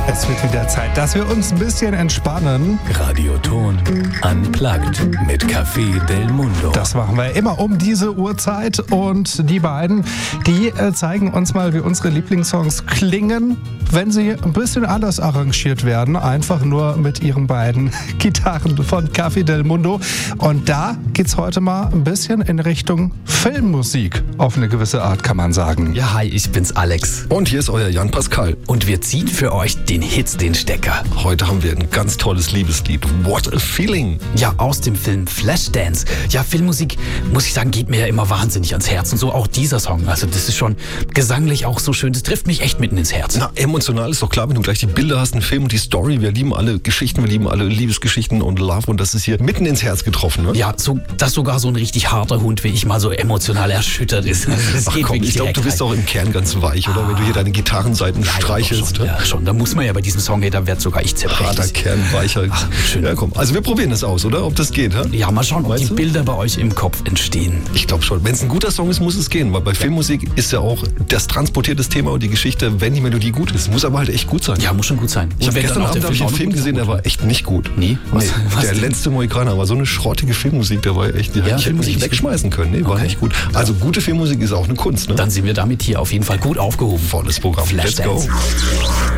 Es wird wieder Zeit, dass wir uns ein bisschen entspannen. Radioton Unplugged mit Café Del Mundo. Das machen wir immer um diese Uhrzeit. Und die beiden, die zeigen uns mal, wie unsere Lieblingssongs klingen, wenn sie ein bisschen anders arrangiert werden. Einfach nur mit ihren beiden Gitarren von Café Del Mundo. Und da geht's heute mal ein bisschen in Richtung Filmmusik. Auf eine gewisse Art, kann man sagen. Ja, hi, ich bin's Alex. Und hier ist euer Jan Pascal. Und wir ziehen für euch den Hit, den Stecker. Heute haben wir ein ganz tolles Liebeslied. What a Feeling. Ja, aus dem Film Flashdance. Ja, Filmmusik, muss ich sagen, geht mir ja immer wahnsinnig ans Herz. Und so auch dieser Song. Also das ist schon gesanglich auch so schön. Das trifft mich echt mitten ins Herz. Na, emotional ist doch klar, wenn du gleich die Bilder hast, einen Film und die Story. Wir lieben alle Geschichten, wir lieben alle Liebesgeschichten und Love. Und das ist hier mitten ins Herz getroffen, ne? Ja, so, dass sogar so ein richtig harter Hund wie ich mal so emotional erschüttert ist. Also das Ach geht komm, ich glaube, du bist auch im Kern ganz weich, oder? Wenn du hier deine Gitarrenseiten streichelst. Schon, ja, schon. Da muss man ja bei diesem Song, da wird sogar ich zerbrechlich. Harter Kern, weicher. Ach, schön. Ja, komm. Also wir probieren das aus, oder? Ob das geht, hä? Ja, mal schauen, ob Weißt die du? Bilder bei euch im Kopf entstehen. Ich glaube schon. Wenn es ein guter Song ist, muss es gehen. Weil bei Filmmusik ist ja auch das transportierte Thema und die Geschichte, wenn die Melodie gut ist. Muss aber halt echt gut sein. Ja, muss schon gut sein. Ich Und wenn gestern dann auch Abend der habe ich einen auch noch Film gut ist, gesehen, der dann war echt nicht gut. Nee? Was Der denn? letzte Mohikaner war so eine schrottige Filmmusik, der war echt, die hätte ich Filmmusik nicht ist wegschmeißen können. Nee, war Okay. nicht gut. Also gute Filmmusik ist auch eine Kunst, ne? Dann sind wir damit hier auf jeden Fall gut aufgehoben. Volles Programm. Let's go. Flashdance.